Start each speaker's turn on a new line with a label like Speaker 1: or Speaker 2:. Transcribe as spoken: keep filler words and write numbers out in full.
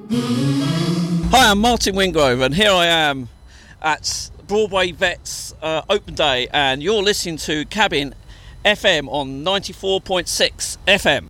Speaker 1: Hi, I'm Martin Wingrove, and here I am at Broadway Vets uh, Open Day, and you're listening to Cabin F M on ninety-four point six F M.